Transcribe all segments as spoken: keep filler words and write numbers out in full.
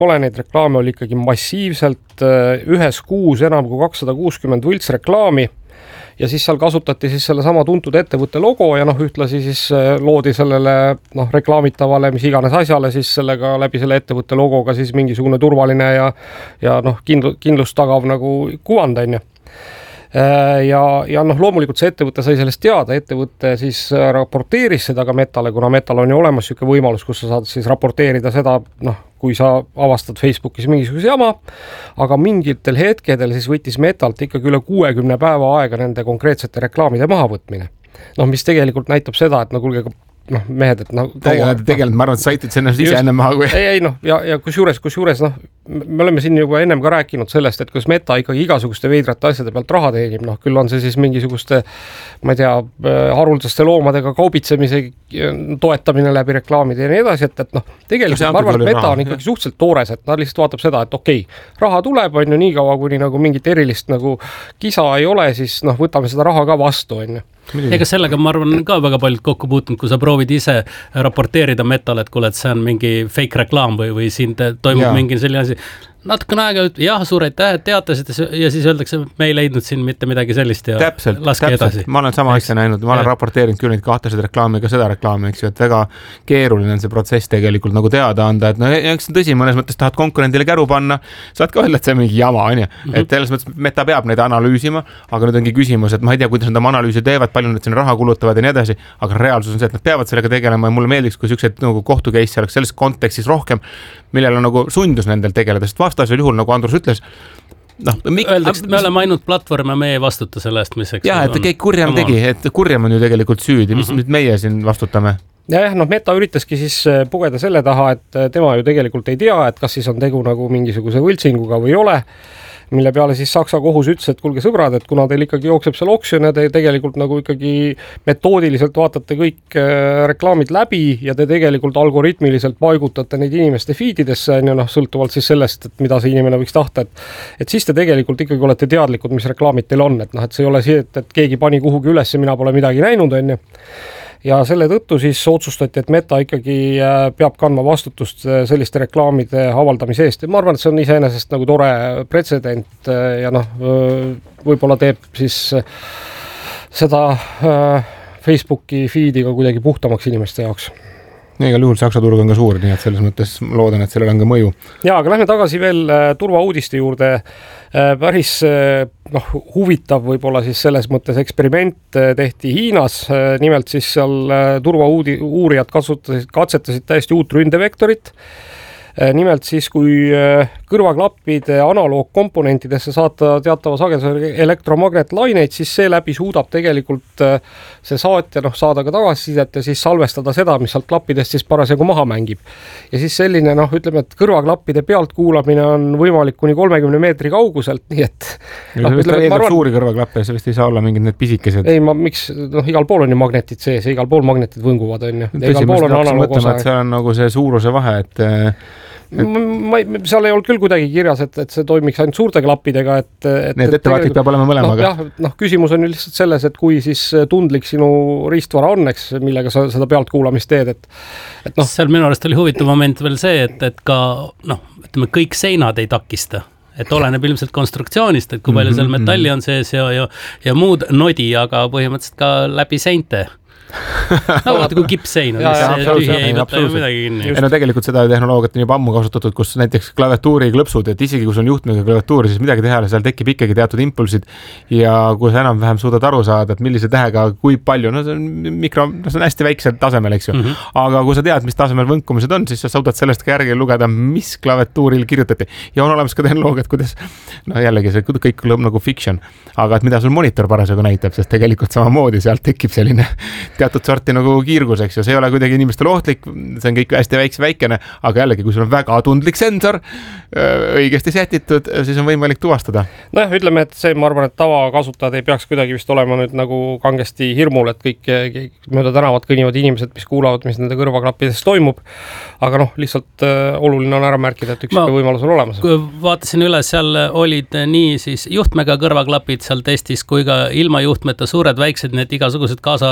ole, neid reklaame oli ikkagi massiivselt, ühes kuus enam kui kakssada kuuskümmend võltsreklaami ja siis seal kasutati siis selle sama tuntud ettevõtte logo ja noh, ühtlasi siis loodi sellele noh, reklaamitavale, mis iganes asjale siis sellega läbi selle ettevõtte logoga siis mingisugune turvaline ja, ja noh, kindlu, kindlust tagav nagu kuvand on ju. Ja, ja noh, loomulikult see ettevõte sai sellest teada, ettevõte siis raporteeris seda ka Metale, kuna Metal on ju olemas siuke võimalus, kus sa saad siis raporteerida seda, noh, kui sa avastad Facebookis mingisuguse jama, aga mingitel hetkedel siis võttis Metalt ikkagi üle kuuekümne päeva aega nende konkreetsete reklaamide mahavõtmine. Noh, mis tegelikult näitab seda, et no kuulge, noh, mehed, et noh... Tegelikult, tegelikult ma arvan, et saitid see ennast ise enne maha kui... Ei, ei, noh, ja, ja kus juures, kus juures, noh, me oleme siin juba ennem ka rääkinud sellest, et kus Meta ikkagi igasuguste veidrate asjade pealt raha teenib, noh, küll on see siis mingisuguste, ma ei tea, haruldaste loomadega kaubitsemise toetamine läbi reklaamide ja nii edasi, et, et noh, tegelikult ma arvan, et Meta raha, on ikkagi suhteliselt toores, et nad lihtsalt vaatab seda, et okei, okay, raha tuleb, on ju nii kaua, kuni nagu mingit erilist nagu kisa ei ole, siis noh, võtame seda raha ka vastu, on ju. Ega sellega ma arvan ka väga paljud kokku puutunud, kui sa proovid ise raporteerida Metale, et kuule, et see on mingi fake reklaam või, või siin toimub ja. mingi selline asi. Natukene aega, jah, suur aitäh, teatasid ja siis öeldakse, me ei leidnud siin mitte midagi sellist ja täpselt, laske täpselt. edasi. Ma olen sama asja näinud, ma olen ja. raporteerinud küll neid kahtlased reklaami, ka seda reklaami, eks ju, et väga keeruline on see protsess tegelikult nagu teada anda, et no eks tõsi, mõnes mõttes tahad konkurendile käru panna, saad ka öelda, et see on mingi jama, on ju, mm-hmm. et selles mõttes Meta peab neid analüüsima, aga nüüd ongi küsimus, et ma ei tea, kuidas nad oma analüüsi teevad, palju nad sinna raha kulutavad ja nii edasi, aga reaalsus on see, et nad peavad sellega tegelema ja mulle meeldiks, kui sellised nagu kohtu case oleks selles kontekstis rohkem, millel on nagu sundus nendel tegeleda, sest vastasel juhul, nagu Andrus ütles, noh, mik... Öeldaks, me oleme ainult platvorm ja me ei vastuta sellest, mis eks jah, et kõik kurjam tegi, et kurjam on ju tegelikult süüdi, mis mm-hmm. nüüd meie siin vastutame? Ja jah, noh, Meta üritaski siis pugeda selle taha, et tema ju tegelikult ei tea, et kas siis on tegu nagu mingisuguse võltsinguga või ei ole, mille peale siis Saksa kohus ütles, et kuulge sõbrad, et kuna teil ikkagi jookseb seal oksjon ja te tegelikult nagu ikkagi metoodiliselt vaatate kõik reklaamid läbi ja te tegelikult algoritmiliselt paigutate neid inimeste feedidesse, ja noh, sõltuvalt siis sellest, et mida see inimene võiks tahta, et, et siis te tegelikult ikkagi olete teadlikud, mis reklaamid teil on, et noh, et see ei ole see, et, et keegi pani kuhugi üles ja mina pole midagi näinud, on ju. Ja selle tõttu siis otsustati, et Meta ikkagi peab kandma vastutust selliste reklaamide avaldamise eest. Ja ma arvan, et see on iseenesest nagu tore pretsedent ja noh, võib-olla teeb siis seda Facebooki feedi ka kuidagi puhtamaks inimeste jaoks. Ja igal juhul Saksa turg on ka suur, nii et selles mõttes loodan, et sellel on ka mõju. Ja, aga lähme tagasi veel turvauudiste juurde. Päris noh, huvitav võib-olla siis selles mõttes eksperiment tehti Hiinas. Nimelt siis seal turvauudi uurijad katsetasid, katsetasid täiesti uut ründevektorit. Nimelt siis, kui kõrvaklappide analoogkomponentidesse saata teatava sageduse elektromagnetlaineid, siis see läbi suudab tegelikult see saatja noh, saada ka tagasisidet ja siis salvestada seda, mis sealt klappidest siis parasjagu maha mängib. Ja siis selline, noh, ütleme, et kõrvaklappide pealt kuulamine on võimalik kuni kolmekümne meetri kauguselt, nii et... Ja no, ütleme, et arvan... suuri kõrvaklappe, see vist ei saa olla mingid need pisikesed. Ei, ma, miks, noh, igal pool on ju magnetid sees, igal pool magnetid võnguvad, on ju. Tõsi, ma hakkasin mõtlema, et see on nagu see suuruse vahe, et... Et... Ma, seal ei olnud küll kuidagi kirjas, et, et see toimiks ainult suurte klappidega, et, et need ettevaatlik peab olema mõlemaga. No, jah, noh, küsimus on ju lihtsalt selles, et kui siis tundlik sinu riistvara on, eks, millega sa seda pealt kuulamist teed, et, et noh. Seal minu arust oli huvitav moment veel see, et, et ka, noh, ütleme, kõik seinad ei takista. Et oleneb ilmselt konstruktsioonist, et kui palju seal metalli on sees ja, ja, ja muud nodi, aga põhimõtteliselt ka läbi seinte. No vaata, kui kipsein on, siis tühi ei võta ju midagi kinni. Ja no tegelikult seda tehnoloogiat on juba ammu kasutatud, kus näiteks klaviatuuri klõpsud, et isegi kui on juhtmega klaviatuuri, siis midagi teha, seal tekib ikkagi teatud impulsid ja kui sa enam-vähem suudad aru saada, et millise tähega, kui palju, no see on mikro, no see on hästi väiksel tasemel, eks ju. Mm -hmm. Aga kui sa tead, mis tasemel võnkumised on, siis sa suudad sellest ka järgi lugeda, mis klaviatuuril kirjutati. Ja on olemas ka tehnoloogiat, kuidas, no jällegi see kõik lõb nagu fiction, aga et mida sul monitor parasjagu näitab, sest tegelikult samamoodi sealt tekib selline teatud sorti nagu kiirgus, eks ju, see ei ole kuidagi inimestele ohtlik, see on kõik hästi väikse väikene, aga jällegi, kui sul on väga tundlik sensor õigesti sätitud, siis on võimalik tuvastada. No ütleme, et see, ma arvan, et tavakasutajad ei peaks kuidagi vist olema nüüd nagu kangesti hirmul, et kõik, kõik mööda tänavat kõnnivad inimesed, mis kuulavad, mis nende kõrvaklappides toimub, aga noh, lihtsalt äh, oluline on ära märkida, et üks ma, võimalus on olemas. Vaatasin üle, seal olid nii siis juhtmega kõrvaklapid seal testis, kui ka ilma juhtmeta suured väiksed, need igasugused kaasa arvatud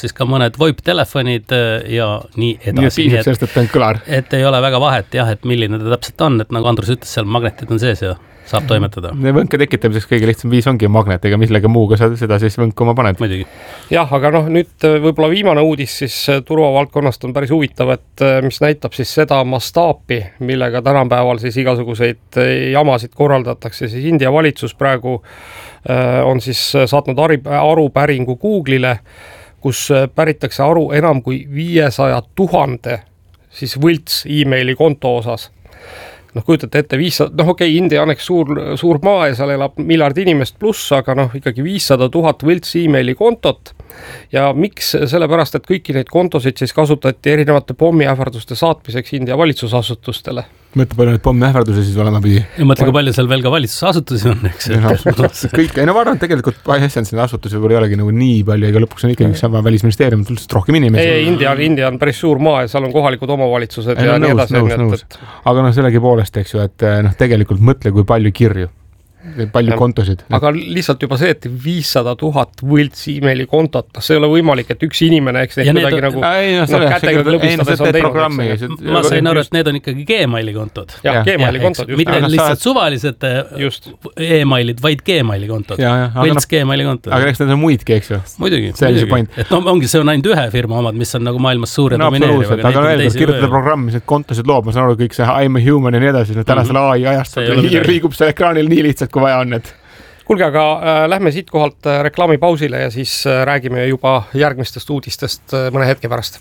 siis ka mõned VoIP-telefonid ja nii edasi. Nii et piisab sellest, et on kõlar. Et ei ole väga vahet jah, et milline ta täpselt on, et nagu Andrus ütles, seal magnetid on sees ja saab toimetada. Võnke tekitamiseks kõige lihtsam viis ongi magnet, ega millega muuga sa seda siis võnku oma paned. Muidugi. Jah, aga noh, nüüd võib-olla viimane uudis siis turvavaldkonnast on päris huvitav, et mis näitab siis seda mastaapi, millega tänapäeval siis igasuguseid jamasid korraldatakse, siis India valitsus praegu on siis saatnud arupäringu Google'ile, kus päritakse aru enam kui viiesaja tuhande siis võlts e-maili konto osas. Noh, kujutate ette, viissada, noh okei, okay, India on eks suur, suur maa ja seal elab miljard inimest pluss, aga noh, ikkagi viissada tuhat võlts e-maili kontot. Ja miks? Sellepärast, et kõiki neid kontosid siis kasutati erinevate pommiähvarduste saatmiseks India valitsusasutustele. Mõtle palju neid pommiähvardusi siis olema pidi. Ja mõtle, kui palju seal veel ka valitsusasutusi on, eks. Kõik, ei no ma arvan, et tegelikult asjand sinna asutusi võib-olla ei olegi nagu nii palju, ega lõpuks on ikkagi sama välisministeerium tulnud rohkem inimesi. Ei, India, India on päris suur maa ja seal on kohalikud omavalitsused ei, ja no, nii edasi. Nõus, nõus. Et... Aga noh, sellegi poolest, eks ju, et noh, tegelikult mõtle, kui palju kirju. Palju ja, kontosid. Aga lihtsalt juba see, et viissada tuhat võlts e-maili kontot, see ei ole võimalik, et üks inimene, eks neid kuidagi nagu ei, no, no, kätega klõbistades on teinud. Ma sain aru, et need on ikkagi Gmaili kontod. Jah, Gmaili kontod. Just. Mitte lihtsalt suvalised just. e-mailid, vaid Gmaili kontod. Võlts Gmaili kontod. Aga eks need on muidki, eks ju. Muidugi. See on see point. Et no ongi, see on ainult ühe firma omad, mis on nagu maailmas suur ja no, domineeriv. Aga veel, kirjutada programm, mis need kontosid loob, ma saan aru, kõik see I'm a human ja nii edasi, tänasel A I ajastab ja liigub selle ekraanil nii lihtsalt, kui vaja on, et Kuulge, aga äh, lähme siit kohalt äh, reklaamipausile ja siis äh, räägime juba järgmistest uudistest äh, mõne hetke pärast.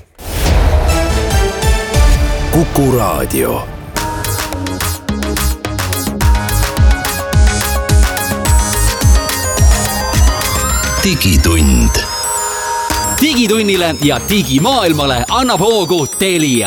Kuku Raadio. Digitund. Digitunnile ja digimaailmale annab hoogu Telia.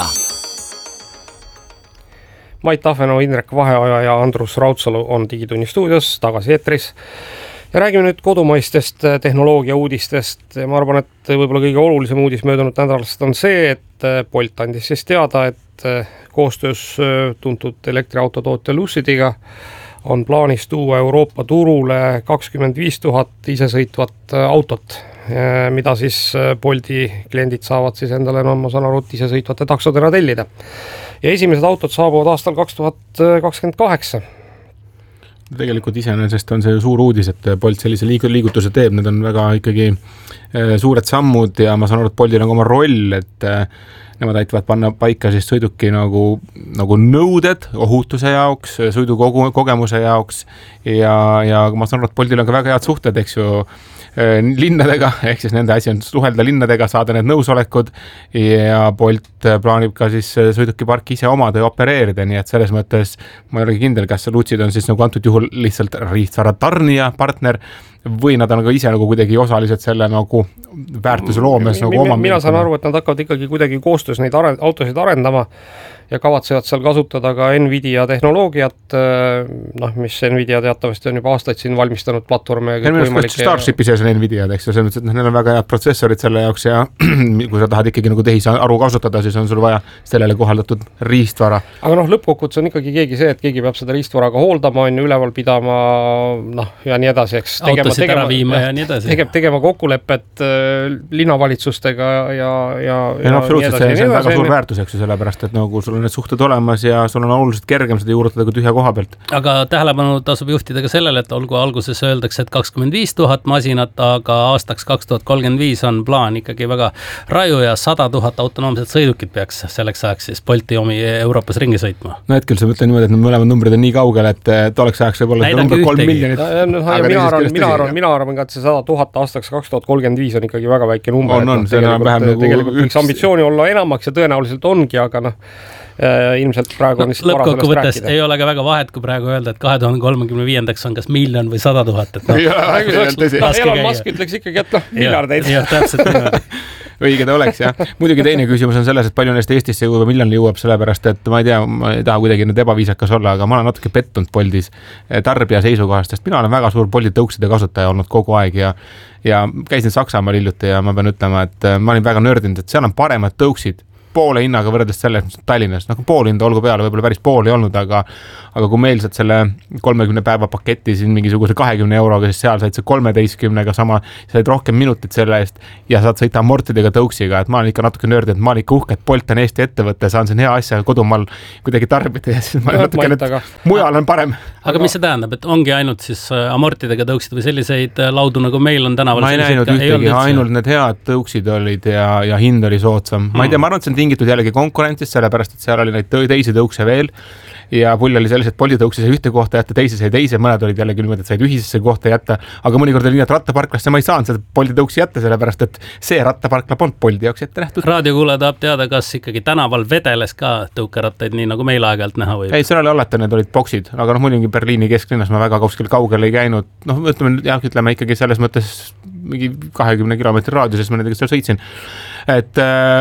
Mait Tahveno, Indrek Vaheoja ja Andrus Raudsalu on Digitunni stuudios tagasi eetris. Ja räägime nüüd kodumaistest tehnoloogia uudistest. Ja ma arvan, et võib-olla kõige olulisem uudis möödunud nädalast on see, et Bolt andis siis teada, et koostöös tuntud elektriautotootja Lucidiga on plaanis tuua Euroopa turule kakskümmend viis tuhat isesõitvat autot, mida siis Bolti kliendid saavad siis endale, no ma saan aru, isesõitvate taksodena tellida. Ja esimesed autod saabuvad aastal kaks tuhat kakskümmend kaheksa. Tegelikult iseenesest on see suur uudis, et Bolt sellise liigutuse teeb, need on väga ikkagi suured sammud ja ma saan aru, et Boltil on oma roll, et nemad aitavad panna paika siis sõiduki nagu, nagu nõuded ohutuse jaoks, sõidukogemuse jaoks ja, ja ma saan aru, et Boltil on ka väga head suhted, eks ju, linnadega, ehk siis nende asi on suhelda linnadega, saada need nõusolekud ja Bolt plaanib ka siis sõidukiparki ise omada ja opereerida, nii et selles mõttes ma ei olegi kindel, kas Lucid on siis nagu antud juhul lihtsalt riistvara tarnija partner või nad on ka ise nagu kuidagi osalised selle nagu väärtuse loomes nagu oma. Mina saan aru, et nad hakkavad ikkagi kuidagi koostöös neid are- autosid arendama ja kavatsevad seal kasutada ka Nvidia tehnoloogiat, noh, mis Nvidia teatavasti on juba aastaid siin valmistanud platvorme. Ja minu võimalik... Starshipi sees on Nvidia, eks, selles mõttes, et neil on väga head protsessorid selle jaoks ja kui sa tahad ikkagi nagu tehisaru kasutada, siis on sul vaja sellele kohaldatud riistvara. Aga noh, lõppkokkuvõttes on ikkagi keegi see, et keegi peab seda riistvaraga hooldama, on üleval pidama, noh, ja nii edasi, eks. Autosid tegema, ära viima ja nii edasi. Tegema, tegema kokkulepet äh, linnavalitsustega ja, ja, ja no, absoluutselt, see, see on väga suur väärtus, eks, sellepärast, et nagu sul on need suhted olemas ja sul on oluliselt kergem seda juurutada kui tühja koha pealt. Aga tähelepanu tasub juhtida ka sellele, et olgu alguses öeldakse, et kakskümmend viis tuhat masinat, aga aastaks kaks tuhat kolmkümmend viis on plaan ikkagi väga raju ja sada tuhat autonoomset sõidukit peaks selleks ajaks siis Bolti omi Euroopas ringi sõitma. No hetkel sa mõtlen niimoodi, et need mõlemad numbrid on nii kaugel, et tolleks ajaks võib olla number kolm miljonit. Mina arvan, mina arvan, mina arvan ka, et see sada tuhat aastaks kaks tuhat kolmkümmend viis on ikkagi väga väike number. On, on, see on vähem nagu tegelikult võiks ambitsiooni olla enamaks ja tõenäoliselt ongi, aga noh, ilmselt praegu on lihtsalt vara sellest rääkida. Ei ole ka väga vahet, kui praegu öelda, et kahe tuhande kolmekümne viiendaks on kas miljon või sada tuhat. No, Elon Musk ütleks ikkagi, et noh, miljardeid. Ja, täpselt niimoodi. Õige ta oleks, jah. Muidugi teine küsimus on selles, et palju neist Eestisse jõuab, miljon jõuab, sellepärast, et ma ei tea, ma ei taha kuidagi nüüd ebaviisakas olla, aga ma olen natuke pettunud Boltis tarbija seisukohast, sest mina olen väga suur Bolti tõukside kasutaja olnud kogu aeg ja, ja käisin Saksamaal hiljuti ja ma pean ütlema, et ma olin väga nördinud, et seal on paremad tõuksid poole hinnaga võrreldes selle Tallinnas, nagu pool hinda olgu peale, võib-olla päris pool ei olnud, aga aga kui meil saad selle kolmekümne päeva paketi siin mingisuguse kahekümne euroga, siis seal said see kolmeteistkümnega sama, said rohkem minutit selle eest ja saad sõita amortidega tõuksiga, et ma olen ikka natuke nörd, et ma olen ikka uhke, et Bolt on Eesti ettevõte, saan siin hea asja kodumaal kuidagi tarbida ja siis ma olen natuke, et mujal on parem. Aga mis see tähendab, et ongi ainult siis amortidega tõuksid või selliseid laudu, nagu meil on tänaval? Ma ei näinud ühtegi, ainult need head tõuksid olid ja, ja hind oli soodsam. Ma ei tea, ma arvan, et see on tingitud jällegi konkurentsist, sellepärast, et seal oli neid teisi tõukse veel ja pull oli selles, et Bolti tõuksi sai ühte kohta jätta, teise sai teise, mõned olid jällegi niimoodi, et said ühisesse kohta jätta, aga mõnikord oli nii, et rattaparklasse ma ei saanud seda Bolti tõuksi jätta, sellepärast, et see rattaparkla polnud Bolti jaoks ette nähtud. Raadiokuulaja tahab teada, kas ikkagi tänaval vedeles ka tõukerattaid, nii nagu meil aeg-ajalt näha võib? Ei, seal oli alati, need olid boksid, aga noh, muidugi Berliini kesklinnas ma väga kuskil kaugel ei käinud, noh, ütleme, jah, ütleme ikkagi selles mõttes mingi kahekümne kilomeetri raadiuses ma nendega seal sõitsin. Et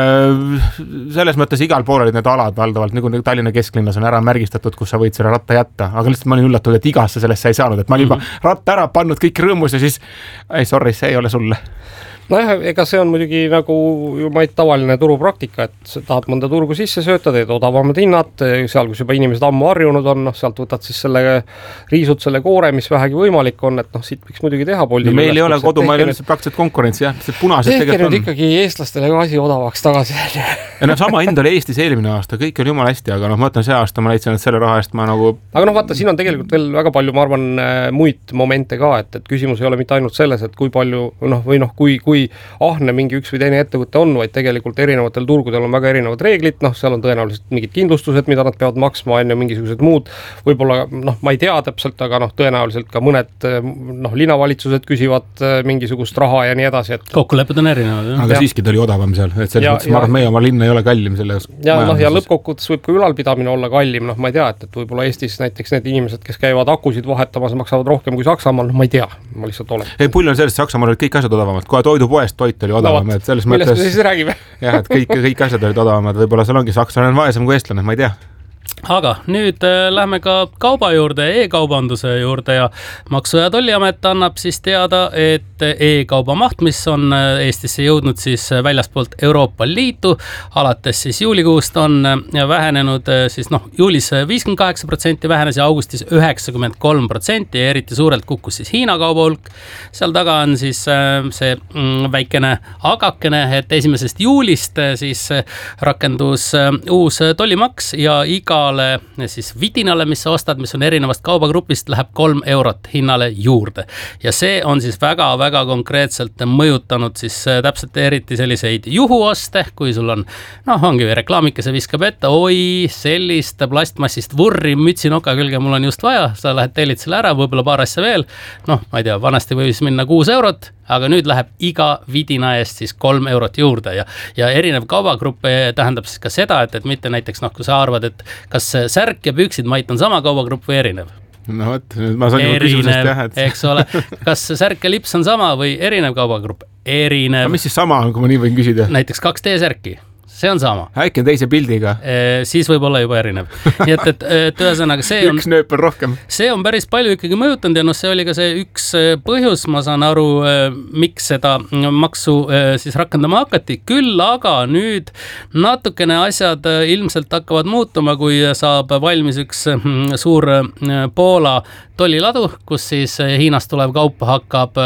äh, selles mõttes igal pool olid need alad valdavalt, nagu Tallinna kesklinnas on ära märgistatud, kus sa võid selle ratta jätta, aga lihtsalt ma olin üllatunud, et igasse sellest sa ei saanud, et ma olin juba ratta ära pannud, kõik rõõmus ja siis ei, sorry, see ei ole sulle. Nojah, ega see on muidugi nagu ju maid tavaline turupraktika, et tahad mõnda turgu sisse sööta, teed odavamad hinnad, seal, kus juba inimesed ammu harjunud on, noh, sealt võtad siis selle, riisud selle koore, mis vähegi võimalik on, et noh, siit võiks muidugi teha Bolti. No, meil ei ole kodumaal üldse praktiliselt konkurentsi, jah, see punased tegelikult on. Tehke nüüd ikkagi eestlastele ka asi odavaks tagasi. Ja no sama hind oli Eestis eelmine aasta, kõik oli jumala hästi, aga noh, ma ütlen, see aasta ma leidsin, et selle raha eest ma nagu... Aga noh, vaata, siin on tegelikult veel väga palju, ma arvan, muid momente ka, et, et küsimus ei ole mitte ainult selles, et kui palju, noh, või noh, kui, kui ahne mingi üks või teine ettevõte on, vaid tegelikult erinevatel turgudel on väga erinevad reeglid, noh, seal on tõenäoliselt mingid kindlustused, mida nad peavad maksma, on ju mingisugused muud, võib-olla, noh, ma ei tea täpselt, aga noh, tõenäoliselt ka mõned, noh, linnavalitsused küsivad mingisugust raha ja nii edasi, et kokkulepped on erinevad. Aga ja. Siiski ta oli odavam seal, et selles mõttes ma arvan, meie oma linna ei ole kallim selle ja, noh, ja lõppkokkuvõttes võib ka ülalpidamine olla kallim, noh, ma ei tea, et, et võib-olla Eestis näiteks need inimesed, kes käivad akusid vahetamas, maksavad rohkem kui Saksamaal, noh, ma ei tea, ma lihtsalt olen. Ei, pull on sellest, Saksamaal olid kõik asjad odavamad, kohe toidupoest toit oli odavam, no, et selles mõttes... Millest me siis räägime? Jah, et kõik, kõik asjad olid odavamad, võib-olla seal ongi sakslane on vaesem kui eestlane, ma ei tea. Aga nüüd äh, lähme ka kauba juurde, e-kaubanduse juurde ja Maksu- ja Tolliamet annab siis teada, et e-kauba maht, mis on Eestisse jõudnud siis väljaspoolt Euroopa Liitu, alates siis juulikuust on vähenenud siis noh, juulis viiskümmend kaheksa protsenti vähenes ja augustis üheksakümmend kolm protsenti ja eriti suurelt kukkus siis Hiina kauba hulk. Seal taga on siis äh, see mm, väikene agakene, et esimesest juulist siis rakendus äh, uus tollimaks ja iga siis vidinale, mis sa ostad, mis on erinevast kaubagrupist, läheb kolm eurot hinnale juurde. Ja see on siis väga-väga konkreetselt mõjutanud siis täpselt eriti selliseid juhuoste, kui sul on, noh, ongi reklaamikese viskab ette, oi, sellist plastmassist vurri mütsinoka külge mul on just vaja, sa lähed tellid selle ära, võib-olla paar asja veel, noh, ma ei tea, vanasti võis minna kuus eurot, aga nüüd läheb iga vidina eest siis kolm eurot juurde ja, ja erinev kaubagrupp tähendab siis ka seda, et, et mitte näiteks, noh, kui sa arvad, et kas särk ja püksid mait on sama kaubagrupp või erinev? No võt, nüüd ma saan juba küsimusest teha, et... eks ole, kas särk ja lips on sama või erinev kaubagrupp? Erinev. No, mis siis sama on, kui ma nii võin küsida? Näiteks kaks D-särki. See on sama. Äkki on teise pildiga. E, siis võib olla juba erinev. Nii et, et, et ühesõnaga see on... Üks nööp on rohkem. See on päris palju ikkagi mõjutanud ja noh, see oli ka see üks põhjus, ma saan aru, miks seda maksu siis rakendama hakati. Küll aga nüüd natukene asjad ilmselt hakkavad muutuma, kui saab valmis üks suur Poola tolliladu, kus siis Hiinast tulev kaup hakkab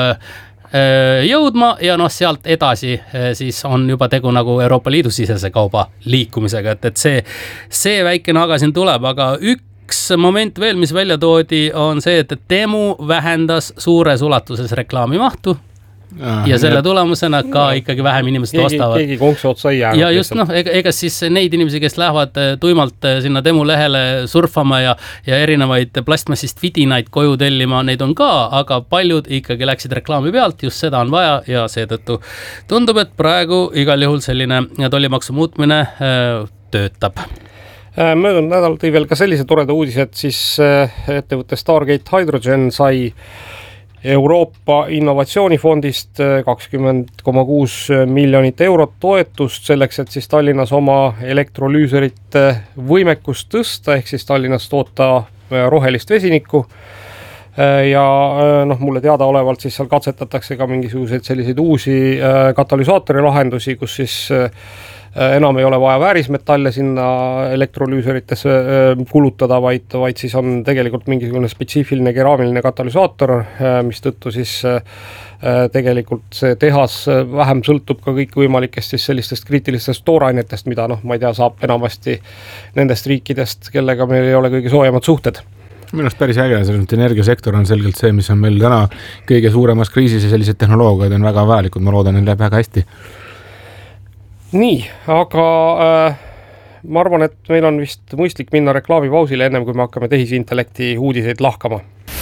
jõudma ja noh, sealt edasi siis on juba tegu nagu Euroopa Liidu sisese kauba liikumisega, et, et see, see väike naga siin tuleb, aga üks moment veel, mis välja toodi, on see, et Temu vähendas suures ulatuses reklaamimahtu. Ah, ja selle tulemusena ka no, ikkagi vähem inimesed keegi, ostavad. Keegi konksu otsa ei jäänud. Ja just noh, ega, ega siis neid inimesi, kes lähevad tuimalt sinna Temu lehele surfama ja, ja erinevaid plastmassist vidinaid koju tellima, neid on ka, aga paljud ikkagi läksid reklaami pealt, just seda on vaja ja seetõttu tundub, et praegu igal juhul selline tollimaksu muutmine äh, töötab. Möödunud nädal tõi veel ka sellise toreda uudise, et siis ettevõtte Stargate Hydrogen sai Euroopa innovatsioonifondist kakskümmend koma kuus miljonit eurot toetust selleks, et siis Tallinnas oma elektrolüüserite võimekust tõsta, ehk siis Tallinnas toota rohelist vesinikku. Ja noh, mulle teada olevalt siis seal katsetatakse ka mingisuguseid selliseid uusi katalüsaatori lahendusi, kus siis enam ei ole vaja väärismetalle sinna elektrolüüseritesse kulutada, vaid, vaid siis on tegelikult mingisugune spetsiifiline keraamiline katalüsaator, mis tõttu siis tegelikult see tehas vähem sõltub ka kõikvõimalikest siis sellistest kriitilistest toorainetest, mida noh, ma ei tea, saab enamasti nendest riikidest, kellega meil ei ole kõige soojemad suhted. Minu arust päris äge, selline energiasektor on selgelt see, mis on meil täna kõige suuremas kriisis ja sellised tehnoloogiad on väga vajalikud, ma loodan, et läheb väga hästi. Nii, aga äh, ma arvan, et meil on vist mõistlik minna reklaamipausile ennem, kui me hakkame tehisintellekti uudiseid lahkama.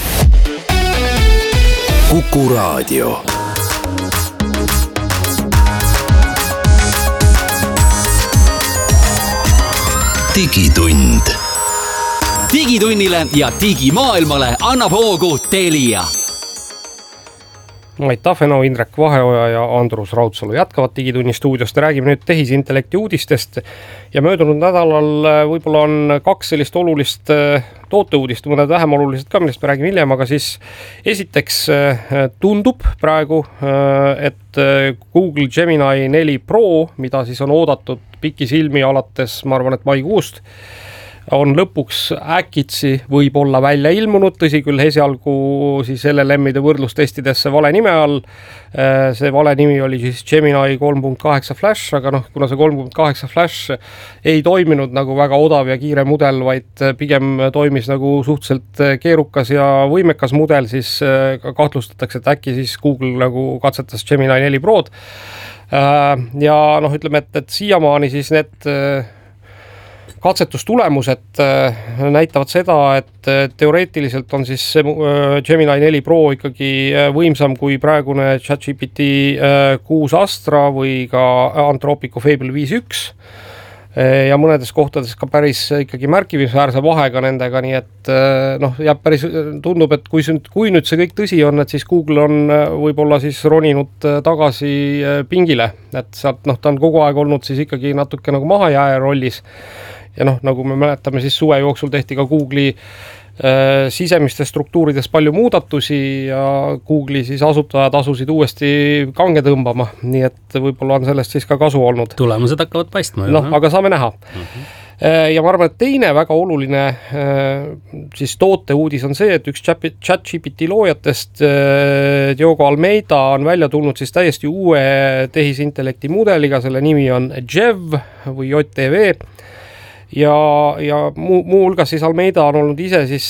Kuku Raadio. Digitund. Digitunnile ja digimaailmale annab hoogu Telia. Mait Tafenau, Indrek Vaheoja ja Andrus Raudsalu jätkavad Digitunni stuudiost ja räägime nüüd tehisintellekti uudistest ja möödunud nädalal võib-olla on kaks sellist olulist tooteuudist, mõned vähem olulised ka, millest me räägime hiljem, aga siis esiteks tundub praegu, et Google Gemini neli Pro, mida siis on oodatud pikisilmi alates, ma arvan, et maikuust, on lõpuks äkitsi võib-olla välja ilmunud, tõsi küll esialgu siis L L M-ide võrdlustestidesse vale nime all. See vale nimi oli siis Gemini kolm punkt kaheksa Flash, aga noh, kuna see kolm punkt kaheksa Flash ei toiminud nagu väga odav ja kiire mudel, vaid pigem toimis nagu suhteliselt keerukas ja võimekas mudel, siis kahtlustatakse, et äkki siis Google nagu katsetas Gemini neli Prod. Ja noh, ütleme, et, et siiamaani siis need katsetustulemused näitavad seda, et teoreetiliselt on siis Gemini neli Pro ikkagi võimsam kui praegune ChatGPT kuus Astra või ka Anthropicu Fable viis üks ja mõnedes kohtades ka päris ikkagi märkimisväärse vahega nendega, nii et noh, jääb päris, tundub, et kui, kui nüüd see kõik tõsi on, et siis Google on võib-olla siis roninud tagasi pingile, et sealt noh, ta on kogu aeg olnud siis ikkagi natuke nagu mahajääja rollis. Ja noh, nagu me mäletame, siis suve jooksul tehti ka Google'i äh, sisemistes struktuurides palju muudatusi ja Google'i siis asutajad asusid uuesti kange tõmbama, nii et võib-olla on sellest siis ka kasu olnud. Tulemused hakkavad paistma. Noh, aga saame näha. Uh-huh. Ja ma arvan, et teine väga oluline äh, siis toote uudis on see, et üks ChatGPT loojatest äh, Diogo Almeida on välja tulnud siis täiesti uue tehisintellekti mudeliga, selle nimi on Jev või J T V. Ja, ja muu, muu hulgas siis Almeida on olnud ise siis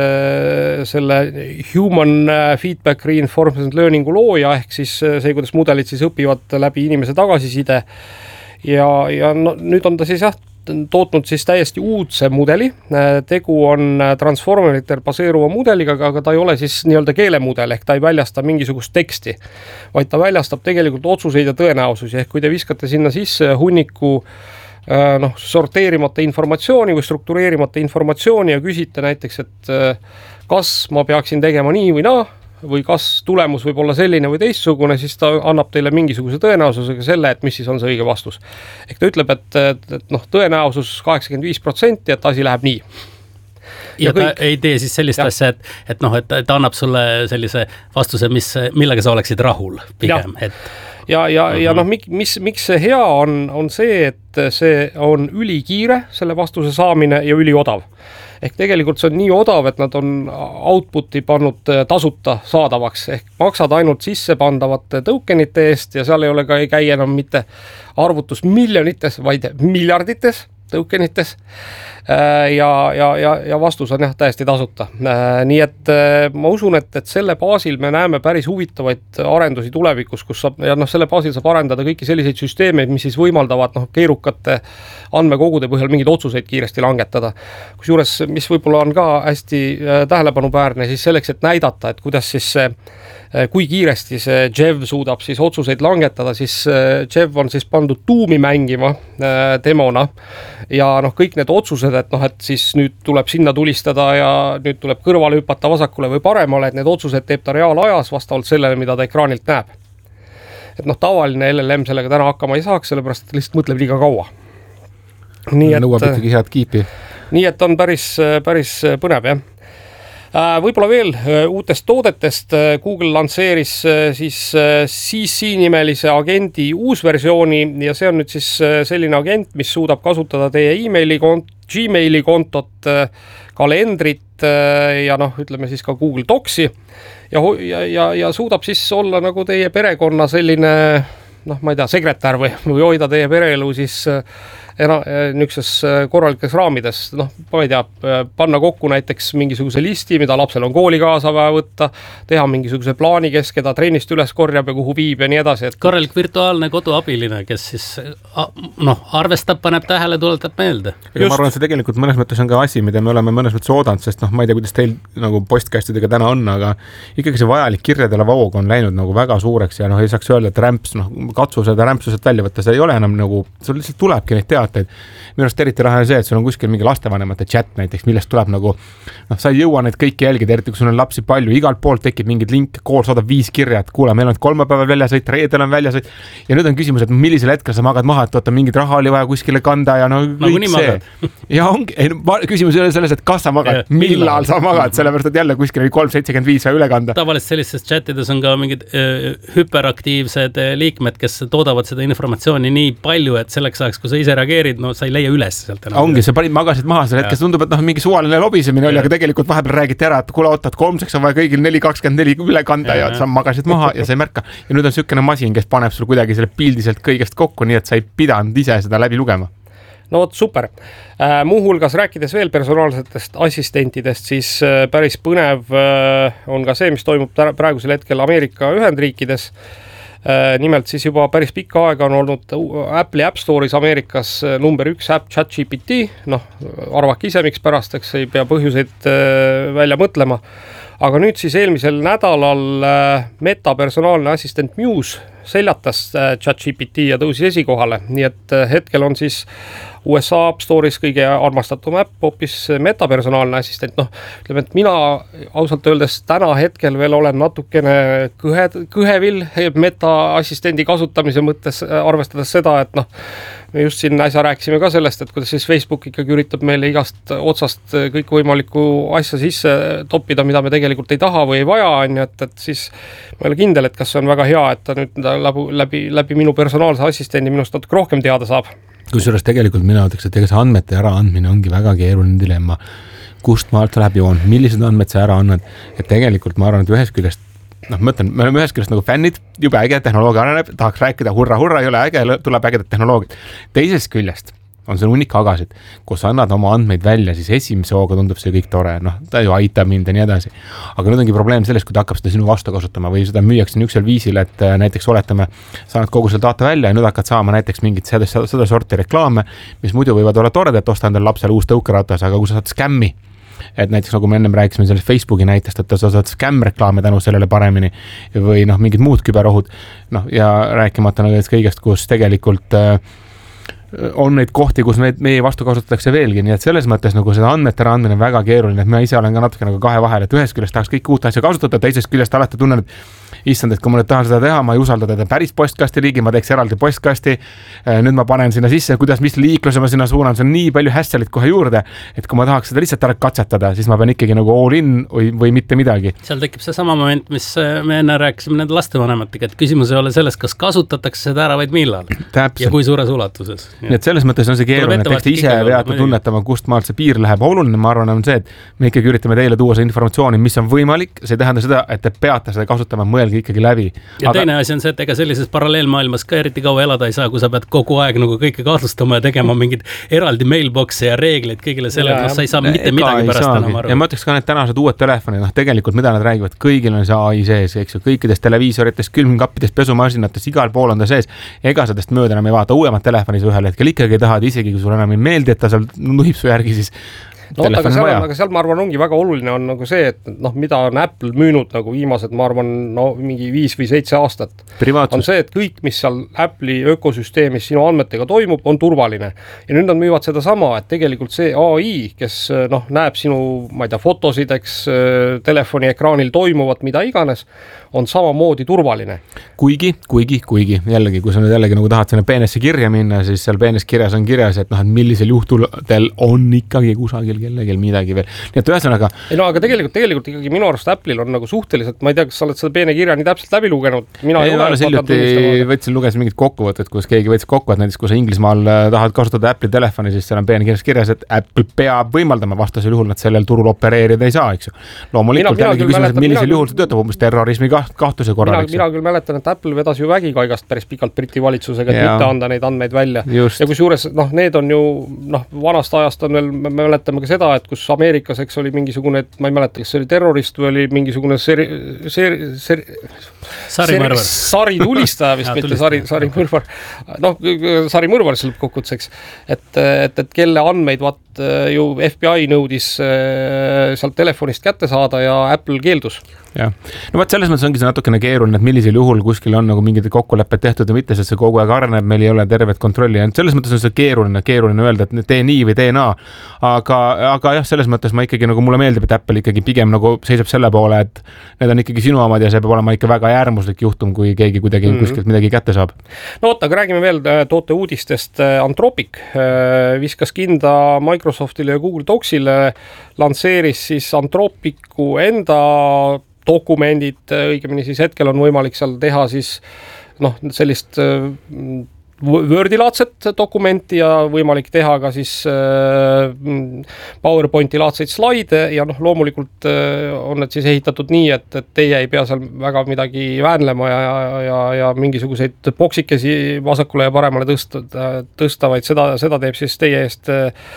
äh, selle human feedback reinforcement learningu looja, ehk siis see, kuidas mudelid siis õpivad läbi inimese tagasiside. Ja, ja no, nüüd on ta siis jah, tootnud siis täiesti uudse mudeli. Tegu on transformeritel baseeruva mudeliga, aga ta ei ole siis nii-öelda keelemudel, ehk ta ei väljasta mingisugust teksti, vaid ta väljastab tegelikult otsuseid ja tõenäosusi, ehk kui te viskate sinna sisse hunniku noh, sorteerimata informatsiooni või struktureerimata informatsiooni ja küsite näiteks, et kas ma peaksin tegema nii või naa, või kas tulemus võib olla selline või teistsugune, siis ta annab teile mingisuguse tõenäosusega selle, et mis siis on see õige vastus. Ehk ta ütleb, et, et, et noh, tõenäosus kaheksakümmend viis protsenti, et asi läheb nii. Ja, ja ta kõik... ei tee siis sellist ja. asja, et, et noh, et ta annab sulle sellise vastuse, mis, millega sa oleksid rahul pigem, ja. et Ja, ja, uh-huh. ja noh, mis, miks see hea on, on see, et see on ülikiire, selle vastuse saamine ja üliodav. Ehk tegelikult see on nii odav, et nad on outputi pannud tasuta saadavaks, ehk maksad ainult sisse pandavate tokenite eest ja seal ei ole ka, ei käi enam mitte arvutus miljonites, vaid miljardites tõukenites ja, ja, ja, ja vastus on jah täiesti tasuta. Nii et ma usun, et, et selle baasil me näeme päris huvitavaid arendusi tulevikus, kus saab, ja noh, selle baasil saab arendada kõiki selliseid süsteemeid, mis siis võimaldavad noh, keerukate andmekogude põhjal mingeid otsuseid kiiresti langetada. Kusjuures, mis võib-olla on ka hästi tähelepanuväärne, siis selleks, et näidata, et kuidas siis see kui kiiresti see Jev suudab siis otsuseid langetada, siis Jev on siis pandud tuumi mängima demona ja noh, kõik need otsused, et noh, et siis nüüd tuleb sinna tulistada ja nüüd tuleb kõrvale hüpata vasakule või paremale, et need otsused teeb ta reaalajas vastavalt sellele, mida ta ekraanilt näeb. Et noh, tavaline L L M sellega täna hakkama ei saaks, sellepärast et lihtsalt mõtleb liiga kaua. Nii et, nõuab ikkagi head kiipi. Nii et on päris, päris põnev, jah. Võib-olla veel uutest toodetest. Google lansseeris siis C C nimelise agendi uusversiooni ja see on nüüd siis selline agent, mis suudab kasutada teie emaili kont-, Gmaili kontot, kalendrit ja noh, ütleme siis ka Google Docsi ja, ja, ja, ja suudab siis olla nagu teie perekonna selline noh, ma ei tea, sekretär või, või hoida teie pereelu siis ena, niisuguses korralikes raamides, noh, ma ei tea, panna kokku näiteks mingisuguse listi, mida lapsel on kooli kaasa vaja võtta, teha mingisuguse plaani, kes keda trennist üles korjab ja kuhu viib ja nii edasi. Et... korralik virtuaalne koduabiline, kes siis noh, arvestab, paneb tähele, tuletab meelde. Ma arvan, et see tegelikult mõnes mõttes on ka asi, mida me oleme mõnes mõttes oodanud, sest noh, ma ei tea, kuidas teil nagu postkastidega täna on, aga ikkagi see vajalik kirjadele voog on läinud nagu väga suureks ja noh, ei saaks öelda, et rämps, noh, katsu seda rämpsused välja võtta, see ei ole enam nagu, sul lihtsalt tulebki neid teada. Minu arust eriti raha on see, et sul on kuskil mingi lastevanemate chat näiteks, millest tuleb nagu, noh, sa ei jõua neid kõiki jälgida, eriti kui sul on lapsi palju, igalt poolt tekib mingid link, kool saadab viis kirja, et kuule, meil on kolmapäeval väljasõit, reedel on väljasõit ja nüüd on küsimus, et millisel hetkel sa magad maha, et oota, mingit raha oli vaja kuskile kanda ja no kõik nagu see. Ja ongi, ei, küsimus ei ole selles, et kas sa magad, ja, millal, millal sa magad, sellepärast, et jälle kuskil oli kolm seitsekümmend viis vaja üle kanda. Tavaliselt sellistes chatides on ka mingid äh, hüperaktiivsed liikmed, kes toodavad seda informatsiooni nii palju, et selleks ajaks, kui sa ise reageerid, no sa ei leia üles sealt enam. Ongi, sa panid magasid maha selle hetkes, tundub, et noh, mingi suvaline lobisemine oli, aga tegelikult vahepeal räägiti ära, et kuule, ootad, kolmseks on vaja kõigil neli kakskümmend neli üle kanda ja, ja sa magasid maha ja sa ei märka. Ja nüüd on sükene masin, kes paneb sul kuidagi selle pildiselt kõigest kokku, nii et sa ei pidanud ise seda läbi lugema. No vot, super. Äh, muuhulgas rääkides veel personaalsetest assistentidest, siis äh, päris põnev äh, on ka see, mis toimub praegusel hetkel Ameerika Ühendriikides. Nimelt siis juba päris pikka aega on olnud Apple'i App Store'is Ameerikas number üks äpp ChatGPT, noh, arvake ise, miks pärast, eks ei pea põhjuseid välja mõtlema. Aga nüüd siis eelmisel nädalal Meta personaalne assistent Muse seljatas ChatGPT ja tõusis esikohale, nii et hetkel on siis U S A App Store'is kõige armastatum äpp hoopis Meta personaalne assistent. Noh, ütleme, et mina ausalt öeldes täna hetkel veel olen natukene kõhe, kõhevil Meta assistendi kasutamise mõttes, arvestades seda, et noh, me just siin äsja rääkisime ka sellest, et kuidas siis Facebook ikkagi üritab meile igast otsast kõik võimalikku asja sisse toppida, mida me tegelikult ei taha või ei vaja, on ju, et, et siis ma ei ole kindel, et kas see on väga hea, et ta nüüd läbi, läbi, läbi minu personaalse assistendi minust natuke rohkem teada saab. Kusjuures tegelikult mina ütleks, et ega see andmete äraandmine ongi väga keeruline dilemma. Kust maalt läheb joon, millised andmed sa ära annad, et tegelikult ma arvan, et ühest küljest, noh, mõtlen, me oleme ühest küljest nagu fännid, jube äge tehnoloogia areneb, tahaks rääkida, hurra, hurra, ei ole äge, tuleb ägedat tehnoloogiat. Teisest küljest on see hunnik agasid, kus annad oma andmeid välja, siis esimese hooga tundub see kõik tore, noh, ta ju aitab mind ja nii edasi. Aga nüüd ongi probleem selles, kui ta hakkab seda sinu vastu kasutama või seda müüakse niisugusel viisil, et näiteks oletame, saanud kogu selle data välja ja nüüd hakkad saama näiteks mingit seda, seda sorti reklaame, mis muidu võivad olla toredad, et osta endale lapsele uus tõukeratas, aga kui sa saad skämmi, et näiteks nagu me ennem rääkisime sellest Facebooki näitest, et sa saad skämm-reklaame tänu sellele paremini või noh, mingid muud küberohud, noh, ja rääkimata nagu kõigest, kus tegelikult on neid kohti, kus meid, meie vastu kasutatakse veelgi, nii et selles mõttes nagu seda andmete ära andmine on väga keeruline, et ma ise olen ka natuke nagu kahe vahel, et ühest küljest tahaks kõik uut asja kasutada, teisest küljest alati tunnen, et issand, et kui ma nüüd tahan seda teha, ma ei usalda teda päris postkasti liigi, ma teeks eraldi postkasti, nüüd ma panen sinna sisse, kuidas, mis liikluse ma sinna suunan, see on nii palju hässelit kohe juurde, et kui ma tahaks seda lihtsalt ära katsetada, siis ma pean ikkagi nagu all in või, või mitte midagi. Seal tekib see sama moment, mis me enne rääkisime nende lastevanematega, et küsimus ei ole selles, kas kasutatakse seda ära, vaid millal Täpselt. Ja kui suures ulatuses. Nii et selles mõttes on see keeruline, et eks te ise veate tunnetama, kust maalt see piir läheb. Oluline, ma arvan, on see, et me ikkagi üritame teile tuua see informatsiooni, mis on võimalik, see ei tähenda seda, et te peate seda kasutama, mõelge ikkagi läbi. Ja Aga... teine asi on see, et ega sellises paralleelmaailmas ka eriti kaua elada ei saa, kui sa pead kogu aeg nagu kõike kahtlustama ja tegema mingid eraldi mailboxe ja reegleid kõigile selle, et no, sa ei saa mitte midagi pärast enam aru. Ja ma ütleks ka need tänased uued telefonid, noh tegelikult mida nad räägivad, kõigil on see A I sees, eks ju, kõikides televiisorites, külmkappidest, pesumasinates, igal pool on ta sees. Ega sellest mööda enam ei vaata uuemad telefonis ühel hetkel ikkagi tahad, isegi kui sul enam ei meeldi, et ta seal nuhib su järgi, siis no, aga, seal, aga seal ma arvan ongi väga oluline on nagu see, et noh, mida on Apple müünud nagu viimased, ma arvan, no mingi viis või seitse aastat. Privaatsus. On see, et kõik, mis seal Apple'i ökosüsteemis sinu andmetega toimub, on turvaline. Ja nüüd on müüvad seda sama, et tegelikult see A I, kes noh, näeb sinu, ma ei tea, fotosid, eks telefoni ekraanil toimuvat, mida iganes, on samamoodi turvaline. Kuigi, kuigi, kuigi, jällegi, kui sa nüüd jällegi nagu tahad sinna peenesse kirja minna, siis seal peenes kirjas on kirjas, et noh, et millisel juhtudel on ikkagi kusagil veel kellelgi midagi veel. Nii et ühesõnaga. Ei no aga tegelikult, tegelikult ikkagi minu arust Apple'il on nagu suhteliselt, ma ei tea, kas sa oled seda peene kirja nii täpselt läbi lugenud. Mina ei ole siljuti võtsin, lugesin mingit kokkuvõtet, kus keegi võttis kokku, et näiteks kui sa Inglismaal tahad kasutada Apple'i telefoni, siis seal on peene kirjas kirjas, et Apple peab võimaldama, vastasel juhul nad sellel turul opereerida ei saa, eks ju. Loomulikult jällegi küsimus, et millisel juhul see töötab umbes terrorismi kahtluse korral. Mina, mina küll mäletan, et Apple vedas ju vägikaigast päris pikalt Briti valitsusega, et ja. mitte anda neid andmeid välja. Just. Ja kus juures, noh, need on ju, noh, vanast ajast on veel, me mäletame ka seda, et kus Ameerikas, eks oli mingisugune, et ma ei mäleta, kas see oli terrorist või oli mingisugune seri, seri, seri, sarimõrvar. Sari tulistaja vist, mitte sari, sari mõrvar. Noh, sari mõrvar see lõppkokkuvõtteks, et, et, et kelle andmeid vaat ju F B I nõudis sealt telefonist kätte saada ja Apple keeldus. Ja. No vaat selles mõttes ongi see natukene keeruline, et millisel juhul kuskil on nagu mingid kokkulepped tehtud ja mitte, sest see kogu aeg areneb, meil ei ole tervet kontrolli. Ja selles mõttes on see keeruline, keeruline öelda, et tee nii või tee naa. Aga, aga jah, selles mõttes ma ikkagi nagu mulle meeldib, et Apple ikkagi pigem nagu seisab selle poole, et need on ikkagi sinu omad ja see peab olema ikka väga äärmuslik juhtum, kui keegi kuidagi mm-hmm. kuskilt midagi kätte saab. No oota, aga räägime veel toote uudistest. Anthropic viskas kinda Microsoftile ja Google Docsile, lansseeris siis Anthropicu enda dokumendid, õigemini siis hetkel on võimalik seal teha siis noh, sellist Wordi-laadset dokumenti ja võimalik teha ka siis PowerPointi laadseid slaide ja noh, loomulikult on need siis ehitatud nii, et, et teie ei pea seal väga midagi väänlema ja, ja, ja mingisuguseid boksikesi vasakule ja paremale tõsta, tõsta vaid seda, seda teeb siis teie eest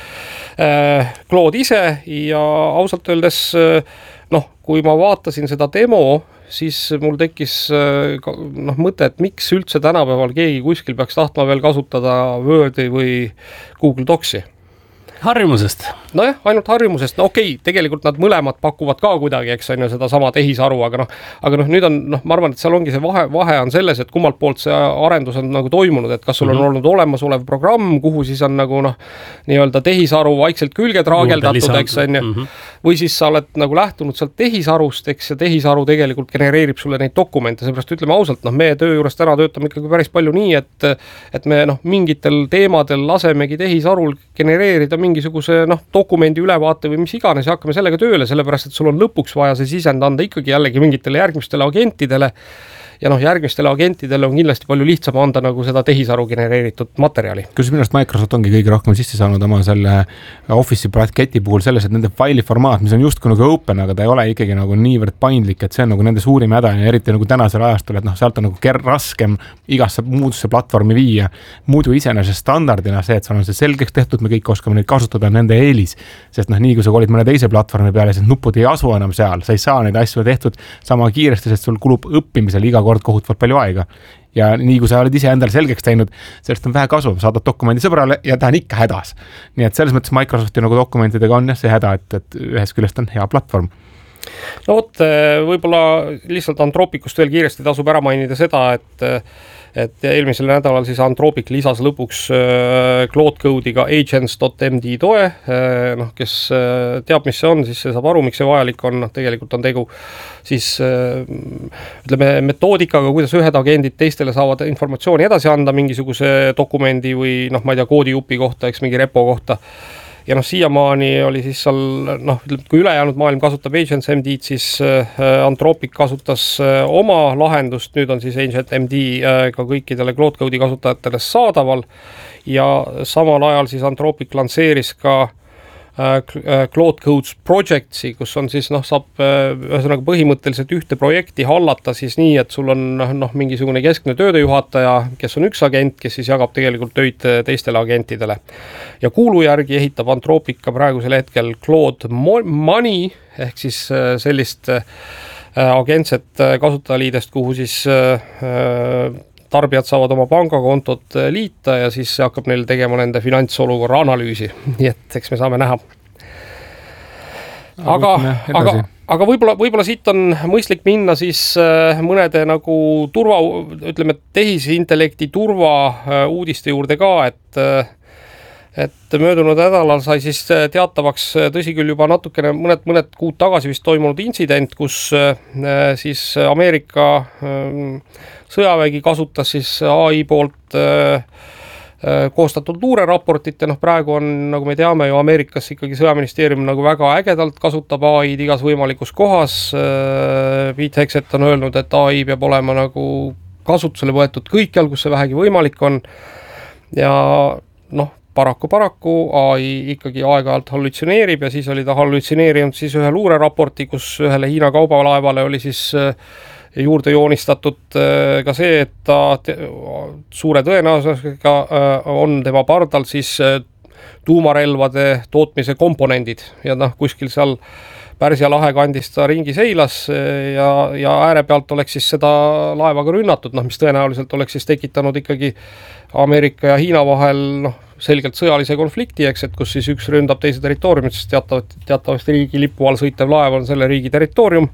Claude ise ja ausalt öeldes noh, kui ma vaatasin seda demo, siis mul tekkis noh, mõte, et miks üldse tänapäeval keegi kuskil peaks tahtma veel kasutada Wordi või Google Docsi. Harjumusest. Nojah, ainult harjumusest. No okei, tegelikult nad mõlemad pakuvad ka kuidagi, eks on ju seda sama tehisaru, aga noh, aga noh, nüüd on, noh, ma arvan, et seal ongi see vahe, vahe on selles, et kummalt poolt see arendus on nagu toimunud, et kas sul on mm-hmm. olnud olemasolev programm, kuhu siis on nagu noh, nii-öelda tehisaru vaikselt külge traageldatud, eks on ju, mm-hmm. või siis sa oled nagu lähtunud sealt tehisarust, eks ja tehisaru tegelikult genereerib sulle neid dokumente, seepärast ütleme ausalt, noh, meie töö juures täna töötame ikkagi päris palju nii, et, et me noh, mingitel teemadel lasemegi tehisarul genereerida mingisuguse noh, dokumendi ülevaate või mis iganes ja hakkame sellega tööle, sellepärast, et sul on lõpuks vaja see sisend anda ikkagi jällegi mingitele järgmistele agentidele ja noh, järgmistele agentidele on kindlasti palju lihtsam anda nagu seda tehisaru genereeritud materjali. Kus minu arust Microsoft ongi kõige rohkem sisse saanud oma selle Office'i paketi puhul selles, et nende faili formaat, mis on justkui nagu open, aga ta ei ole ikkagi nagu niivõrd paindlik, et see on nagu nende suurim häda ja eriti nagu tänasel ajastul, et noh, sealt on nagu ker- raskem igasse muudusse platvormi viia. Muidu iseenesest standardina see, et seal on see selgeks tehtud, me kõik oskame neid kasutada nende eelis, sest noh, nii kui sa kolid mõne teise platvormi peale, siis nupud ei asu enam seal, sa ei saa neid asju tehtud sama kiiresti, sest sul kulub õppimisel iga kord kohutavalt palju aega. Ja nii kui sa oled ise endale selgeks teinud, sellest on vähe kasu, saadad dokumendi sõbrale ja ta on ikka hädas. Nii et selles mõttes Microsofti nagu dokumentidega on jah see häda, et, et ühes küljest on hea platvorm. No vot, võib-olla lihtsalt Anthropicust veel kiiresti tasub ära mainida seda, et et eelmisel nädalal siis Anthropic lisas lõpuks Claude Code'iga agents dot m d toe, noh, kes teab, mis see on, siis see saab aru, miks see vajalik on, noh, tegelikult on tegu siis ütleme metoodikaga, kuidas ühed agendid teistele saavad informatsiooni edasi anda mingisuguse dokumendi või noh, ma ei tea, koodijupi kohta, eks mingi repo kohta. Ja noh, siiamaani oli siis seal, noh, kui ülejäänud maailm kasutab Agents M D-d, siis Anthropic kasutas oma lahendust, nüüd on siis Agent M D ka kõikidele Claude Code'i kasutajatele saadaval ja samal ajal siis Anthropic lansseeris ka Claude Codes Projectsi, kus on siis, noh, saab ühesõnaga põhimõtteliselt ühte projekti hallata siis nii, et sul on noh, mingisugune keskne töödejuhataja, kes on üks agent, kes siis jagab tegelikult töid teistele agentidele. Ja kuulu järgi ehitab Anthropic ka praegusel hetkel Claude Money, ehk siis sellist agentset kasutajaliidest, kuhu siis tarbijad saavad oma pangakontot liita ja siis hakkab neil tegema nende finantsolukorra analüüsi. Nii et eks me saame näha. Aga, aga, aga võib-olla, võib-olla siit on mõistlik minna siis mõnede nagu turva, ütleme, tehisintellekti turva uudiste juurde ka, et et möödunud nädalal sai siis teatavaks, tõsi küll juba natukene mõned, mõned kuud tagasi vist toimunud intsident, kus siis Ameerika sõjavägi kasutas siis A I poolt koostatud luureraportit ja noh, praegu on, nagu me teame ju Ameerikas ikkagi sõjaministeerium nagu väga ägedalt kasutab A I-d igas võimalikus kohas. Pete Hegseth on öelnud, et A I peab olema nagu kasutusele võetud kõikjal, kus see vähegi võimalik on. Ja noh, paraku, paraku A I ikkagi aeg-ajalt hallutsioneerib ja siis oli ta hallutsioneerinud siis ühe luureraporti, kus ühele Hiina kaubalaevale oli siis juurde joonistatud ka see, et ta suure tõenäosusega on tema pardal siis tuumarelvade tootmise komponendid ja noh, kuskil seal Pärsia lahe kandis ta ringi seilas ja, ja ääre pealt oleks siis seda laevaga rünnatud, noh, mis tõenäoliselt oleks siis tekitanud ikkagi Ameerika ja Hiina vahel noh, selgelt sõjalise konflikti, eks, et kus siis üks ründab teise territooriumit, sest teatavasti, teatavasti riigi lipu all sõitev laev on selle riigi territoorium.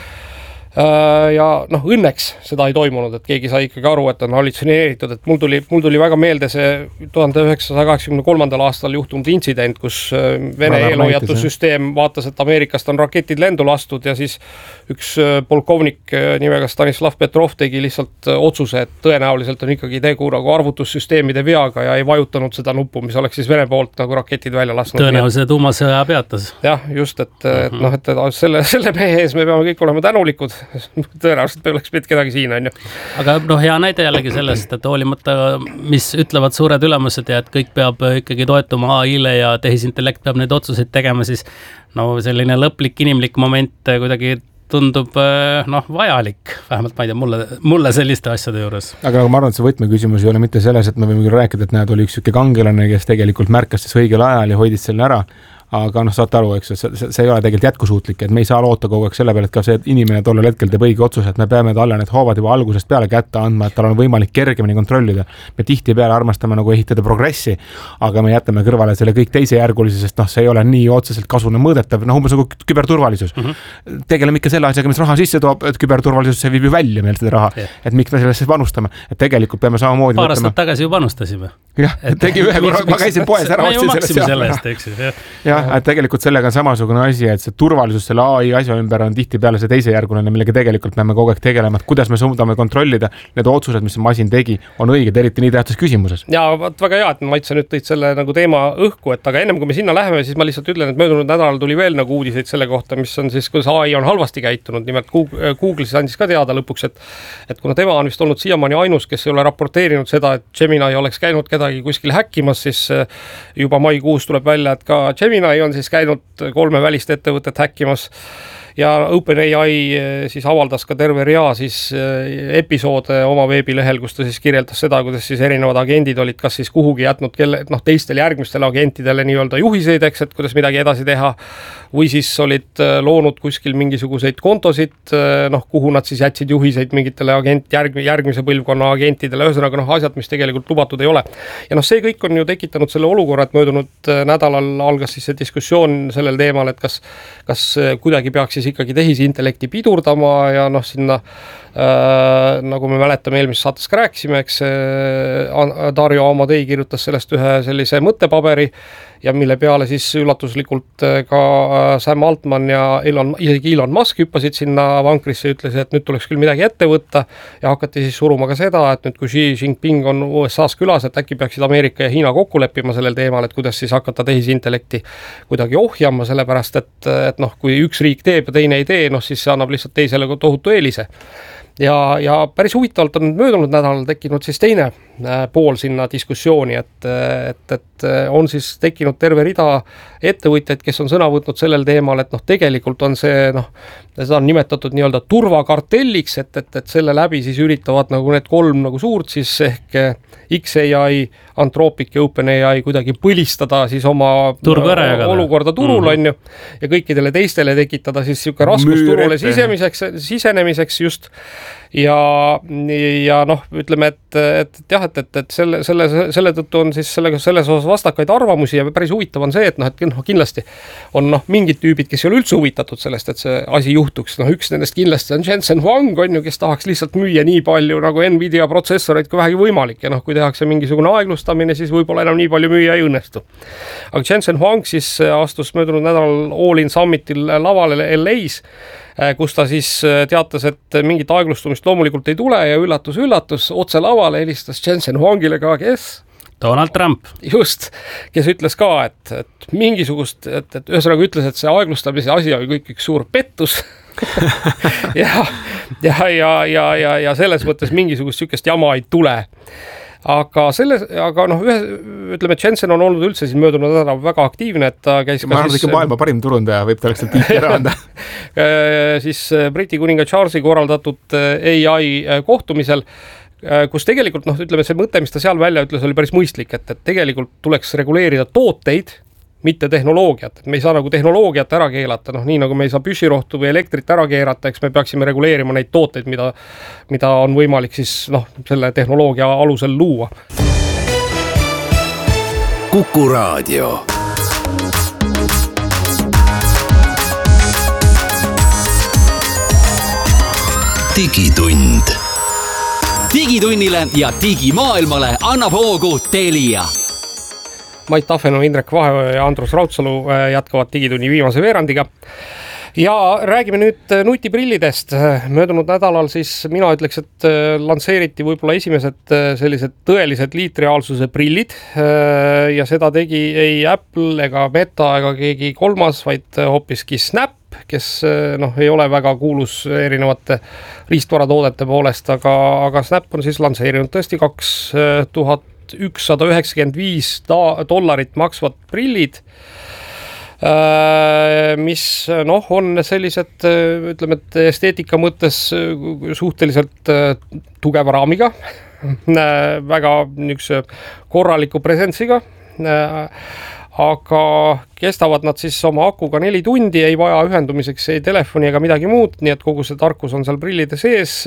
Ja noh, õnneks seda ei toimunud, et keegi sai ikkagi aru, et on hallutsioneeritud, et mul tuli, mul tuli väga meelde see tuhande üheksasaja kaheksakümne kolmandal aastal juhtunud intsident, kus Vene eelhoiatussüsteem vaatas, et Ameerikast on raketid lendu lastud ja siis üks polkovnik nimega Stanislav Petrov tegi lihtsalt otsuse, et tõenäoliselt on ikkagi tegu nagu arvutussüsteemide veaga ja ei vajutanud seda nuppu, mis oleks siis Vene poolt nagu raketid välja lasnud. Tõenäoliselt tuumasõja peatas. Jah, just, et, uh-huh. et noh, et selle, selle mehe ees me peame kõik olema tänulikud. Tõenäoliselt oleks pidanud kedagi siin, on ju. Aga noh, hea näide jällegi sellest, et hoolimata, mis ütlevad suured ülemused ja et kõik peab ikkagi toetuma A I-le ja tehisintellekt peab neid otsuseid tegema, siis no selline lõplik inimlik moment kuidagi tundub noh, vajalik, vähemalt ma ei tea, mulle, mulle selliste asjade juures. Aga nagu ma arvan, et see võtmeküsimus ei ole mitte selles, et me võime küll rääkida, et näed, oli üks süke kangelane, kes tegelikult märkas siis õigel ajal ja hoidis selle ära. Aga noh, saate aru, eks, see, see ei ole tegelikult jätkusuutlik, et me ei saa loota kogu aeg selle peale, et ka see inimene tollel hetkel teeb õige otsuse, et me peame talle need hoovad juba algusest peale kätte andma, et tal on võimalik kergemini kontrollida. Me tihti peale armastame nagu ehitada progressi, aga me jätame kõrvale selle kõik teise järgulisi, sest noh, see ei ole nii otseselt kasuna mõõdetav, noh, umbes nagu küberturvalisus. Mm-hmm. Tegeleme ikka selle asjaga, mis raha sisse toob, et küberturvalisus see viib ju välja meil seda raha, yeah. Et miks me sellesse panustame, et tegelikult peame samamoodi paar aastat tagasi ju panustasime. Jah, tegi ühe korra, ma käisin poes ära, otsin sellest. Jah, et tegelikult sellega on samasugune asi, et see turvalisus selle A I asja ümber on tihti peale see teise järguline, millega tegelikult peame kogu aeg tegelema, et kuidas me suudame kontrollida need otsused, mis masin tegi, on õiged, eriti nii tähtsas küsimuses. Ja vaat väga hea, et Maitse nüüd tõid selle nagu teema õhku, et aga ennem kui me sinna läheme, siis ma lihtsalt ütlen, et möödunud nädalal tuli veel nagu uudiseid selle kohta, mis on siis, kuidas A I on halvasti käitunud, nimelt Google'is andis ka teada lõpuks, et, et kuna tema on vist olnud siiamaani ainus, kes ei ole raporteerinud seda, et Gemini oleks käinud kedagi kuskil häkkimas, siis juba maikuus tuleb välja, et ka Gemini on siis käinud kolme välist ettevõtet häkkimas ja OpenAI siis avaldas ka terve rea siis episoode oma veebilehel, kus ta siis kirjeldas seda, kuidas siis erinevad agendid olid kas siis kuhugi jätnud kelle, noh, teistele järgmistele agentidele nii-öelda juhiseid, eks, et kuidas midagi edasi teha, või siis olid loonud kuskil mingisuguseid kontosid, noh, kuhu nad siis jätsid juhiseid mingitele agent, järg, järgmise põlvkonna agentidele, ühesõnaga noh, asjad, mis tegelikult lubatud ei ole. Ja noh, see kõik on ju tekitanud selle olukorra, et möödunud nädalal algas siis see diskussioon sellel teemal, et kas, kas kuidagi peaks siis ikkagi tehisintellekti pidurdama ja noh, sinna äh, nagu me mäletame eelmises saates ka rääkisime, eks äh, Dario Amadei kirjutas sellest ühe sellise mõttepaberi ja mille peale siis üllatuslikult ka Sam Altman ja Elon, isegi Elon Musk hüppasid sinna vankrisse ja ütles, et nüüd tuleks küll midagi ette võtta ja hakati siis suruma ka seda, et nüüd kui Xi Jinping on U S A-s külas, et äkki peaksid Ameerika ja Hiina kokku leppima sellel teemal, et kuidas siis hakata tehisintellekti kuidagi ohjama, sellepärast et, et noh, kui üks riik teeb ja teine ei tee, noh siis see annab lihtsalt teisele tohutu eelise. Ja, ja päris huvitavalt on möödunud nädalal tekkinud siis teine pool sinna diskussiooni, et, et, et on siis tekkinud terve rida ettevõtjaid, kes on sõna võtnud sellel teemal, et noh, tegelikult on see, noh, seda on nimetatud nii-öelda turvakartelliks, et, et, et selle läbi siis üritavad nagu need kolm nagu suurt siis ehk X A I, Anthropic ja OpenAI kuidagi põlistada siis oma olukorda turul mm-hmm. on ju, ja kõikidele teistele tekitada siis siuke raskus turule sisemiseks, sisenemiseks just ja, ja noh, ütleme, et, et, et jah, et, et, et selle, selle, selle tõttu on siis sellega, selles osas vastakaid arvamusi ja päris huvitav on see, et noh, et noh, kindlasti on noh, mingid tüübid, kes ei ole üldse huvitatud sellest, et see asi juhtuks, noh, üks nendest kindlasti on Jensen Huang, on ju, kes tahaks lihtsalt müüa nii palju nagu Nvidia protsessoreid kui vähegi võimalik ja noh, kui tehakse mingisugune aeglustamine, siis võib-olla enam nii palju müüa ei õnnestu. Aga Jensen Huang siis astus möödunud nädalal All In Summitil lavale L A's, kus ta siis teatas, et mingit aeglustumist loomulikult ei tule ja üllatus, üllatus, otse lavale helistas Jensen Huangile ka, kes? Donald Trump. Just, kes ütles ka, et, et mingisugust, et, et ühesõnaga ütles, et see aeglustamise asi oli kõik üks suur pettus ja, ja, ja, ja, ja, ja selles mõttes mingisugust sükest jama ei tule. Aga selles, aga noh, ühe, ütleme, Jensen on olnud üldse siin möödunud nädalal väga aktiivne, et ta käis ma arvan, ikka maailma parim turundaja, võib ta oleks tiiti ära anda. siis Briti kuninga Charlesi korraldatud A I kohtumisel, kus tegelikult noh, ütleme, see mõte, mis ta seal välja ütles, oli päris mõistlik, et, et tegelikult tuleks reguleerida tooteid, mitte tehnoloogiat, et me ei saa nagu tehnoloogiat ära keelata, noh nii nagu me ei saa püssirohtu või elektrit ära keerata, eks me peaksime reguleerima neid tooteid, mida, mida on võimalik siis noh, selle tehnoloogia alusel luua. Kuku Raadio. Digitund. Digitunnile ja digimaailmale annab hoogu Telia. Mait Tahven, Indrek Vahe ja Andrus Raudsalu jätkavad Digitunni viimase veerandiga. Ja räägime nüüd nutiprillidest. Möödunud nädalal siis mina ütleks, et lansseeriti võib-olla esimesed sellised tõelised liitreaalsuse prillid ja seda tegi ei Apple ega Meta ega keegi kolmas, vaid hoopiski Snap, kes noh, ei ole väga kuulus erinevate riistvaratoodete poolest, aga, aga Snap on siis lansseerinud tõesti kaks tuhat ükssada üheksakümmend viis dollarit maksvad prillid, mis noh, on sellised, ütleme, et esteetika mõttes suhteliselt tugeva raamiga, väga niisuguse korraliku presentsiga, aga kestavad nad siis oma akuga neli tundi, ei vaja ühendumiseks ei telefoni ega midagi muud, nii et kogu see tarkus on seal prillide sees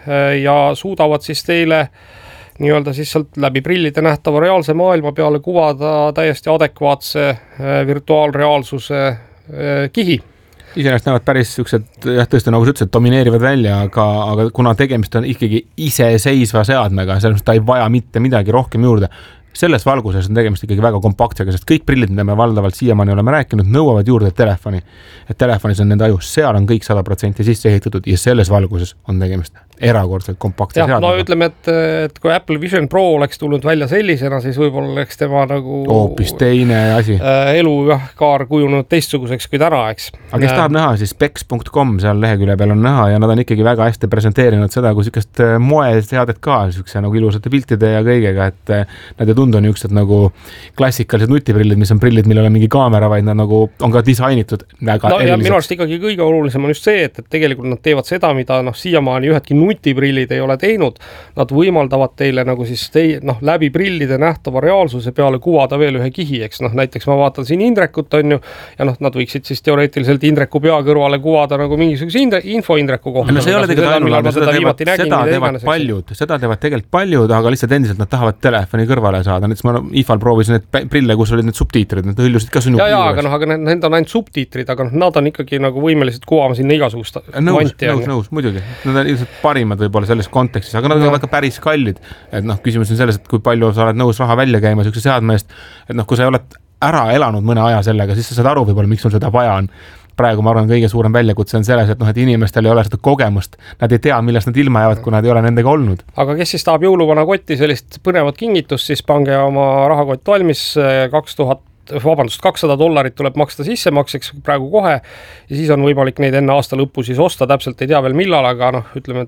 ja suudavad siis teile nii-öelda siis sealt läbi prillide nähtava reaalse maailma peale kuvada täiesti adekvaatse virtuaalreaalsuse kihi. Iseenesest näevad päris siuksed, jah, tõesti nagu sa ütlesid, domineerivad välja, aga, aga kuna tegemist on ikkagi iseseisva seadmega, selles mõttes ta ei vaja mitte midagi rohkem juurde. Selles valguses on tegemist ikkagi väga kompaktsega, sest kõik prillid, mida me valdavalt siiamaani oleme rääkinud, nõuavad juurde telefoni. Et telefonis on nende ajus, seal on kõik sada protsenti sisse ehitatud ja selles valguses on tegemist erakordselt kompaktse ja, seadmega. No ütleme, et, et kui Apple Vision Pro oleks tulnud välja sellisena, siis võib-olla oleks tema nagu hoopis teine asi. Elu jah, kaar kujunud teistsuguseks kui täna, eks. Aga kes tahab näha, siis specs punkt com seal lehekülje peal on näha ja nad on ikkagi väga hästi presenteerinud seda, kui sükest moeseadet ka, sükse nagu ilusate piltide ja kõigega, et nad ei tundu niisugused nagu klassikalised nutiprillid, mis on prillid, millel on mingi kaamera, vaid nad nagu on ka disainitud väga no, eriliseks. Minu arust ikkagi kõige olulisem on just see, et, et tegelikult nad teevad seda, mida noh, siiamaani ühedki nutiprillid ei ole teinud. Nad võimaldavad teile nagu siis teie, noh, läbi prillide nähtava reaalsuse peale kuvada veel ühe kihi, eks noh, näiteks ma vaatan siin Indrekut, on ju, ja noh, nad võiksid siis teoreetiliselt Indreku pea kõrvale kuvada nagu mingisuguse indre, info Indreku kohta. No see ei ole tegelikult ainult, seda, seda, teevad, nägin, seda teevad paljud, seda teevad tegelikult paljud, aga lihtsalt endiselt nad tahavad telefoni kõrvale saada. Näiteks ma I F A-l proovisin need prille, kus olid need subtiitrid, need hõljusid ka sinu ja, ja, aga noh, aga need on ainult subtiitrid, aga noh, nad on ikkagi nagu võimelised kuvama sinna igasugust nõus, nõus, nõus, muidugi. Nad on ilmselt parimad võib-olla selles kontekstis, aga nad on no. väga päris kallid. Et noh, küsimus on selles, et kui palju sa oled nõus raha välja käima sükse seadme eest, et noh, kui sa ei oled ära elanud mõne aja sellega, siis sa saad aru võib-olla, miks sul seda vaja on. Praegu ma arvan, kõige suurem väljakutse on selles, et noh, et inimestel ei ole seda kogemust, nad ei tea, millest nad ilma jäävad, kui nad ei ole nendega olnud. Aga kes siis tahab jõuluvana kotti sellist põnevat kingitust, siis pange oma rahakott valmis, kaks tuhat vabandust, kakssada dollarit tuleb maksta sissemakseks praegu kohe ja siis on võimalik neid enne aasta lõppu siis osta, täpselt ei tea veel millal, aga noh, ütleme,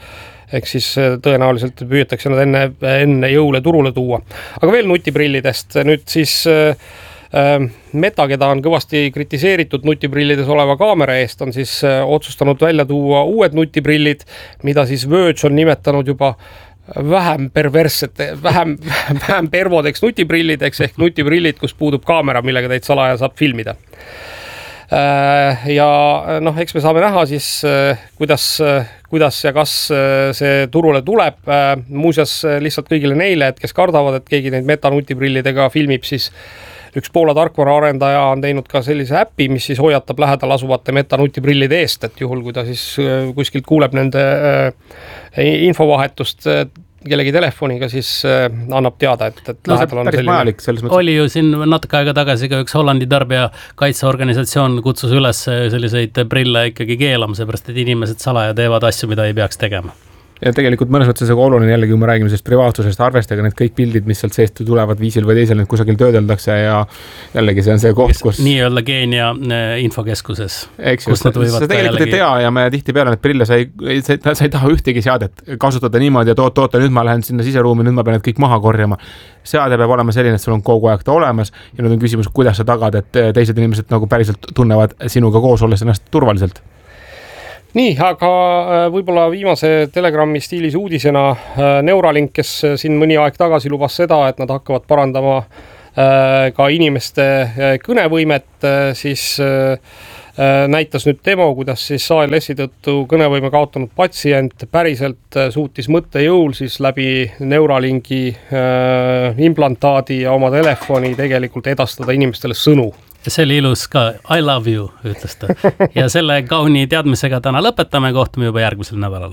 et eks siis tõenäoliselt püüetakse nad enne, enne jõule turule tuua. Aga veel nutiprillidest, nüüd siis Meta, keda on kõvasti kritiseeritud nutiprillides oleva kaamera eest, on siis otsustanud välja tuua uued nutiprillid, mida siis Verge on nimetanud juba vähem perverssete, vähem, vähem pervodeks nutiprillideks ehk nutiprillid, kus puudub kaamera, millega teid salaja saab filmida. Ja noh, eks me saame näha siis, kuidas, kuidas ja kas see turule tuleb. Muuseas lihtsalt kõigile neile, et kes kardavad, et keegi neid Meta nutiprillidega filmib, siis üks Poola tarkvara arendaja on teinud ka sellise äpi, mis siis hoiatab lähedal asuvate Meta nutiprillide eest, et juhul, kui ta siis kuskilt kuuleb nende infovahetust kellegi telefoniga, siis annab teada, et, et lähedal on selline. Oli ju siin natuke aega tagasi ka üks Hollandi tarbija kaitseorganisatsioon kutsus üles selliseid prille ikkagi keelama, seepärast, et inimesed salaja teevad asju, mida ei peaks tegema. ja tegelikult mõnes mõttes on see oluline jällegi, kui me räägime sellest privaatsusest, arvestage need kõik pildid, mis sealt seest tulevad viisil või teisel, need kusagil töödeldakse ja jällegi see on see koht, kus nii-öelda Keenia infokeskuses. Eks just, sa tegelikult jällegi... ei tea ja me tihtipeale need prille, sa ei, sa, sa ei taha ühtegi seadet kasutada niimoodi, et oot, oota, nüüd ma lähen sinna siseruumi, nüüd ma pean need kõik maha korjama. Seade peab olema selline, et sul on kogu aeg ta olemas ja nüüd on küsimus, kuidas sa tagad, et teised inimesed nagu päriselt tunnevad sinuga koos olles ennast turvaliselt. Nii, aga võib-olla viimase Telegrami stiilis uudisena Neuralink, kes siin mõni aeg tagasi lubas seda, et nad hakkavad parandama ka inimeste kõnevõimet, siis näitas nüüd demo, kuidas siis A L S-i tõttu kõnevõime kaotanud patsient päriselt suutis mõttejõul siis läbi Neuralinki implantaadi ja oma telefoni tegelikult edastada inimestele sõnu. See oli ilus ka, I love you, ütles ta. Ja selle kauni teadmisega täna lõpetame, kohtume juba järgmisel nädalal.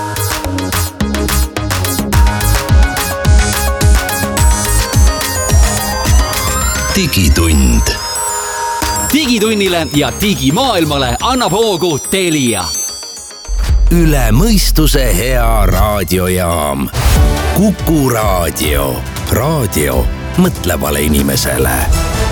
Digitund. Digitunnile ja digimaailmale annab hoogu Telia. Üle mõistuse hea raadiojaam. Kuku Raadio. Raadio mõtlevale inimesele.